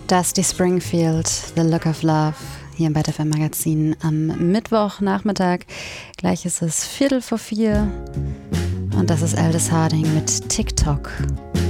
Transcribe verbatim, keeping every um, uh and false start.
Dusty Springfield, The Look of Love, hier im Bad F M Magazin am Mittwochnachmittag. Gleich ist es Viertel vor vier und das ist Aldous Harding mit TikTok.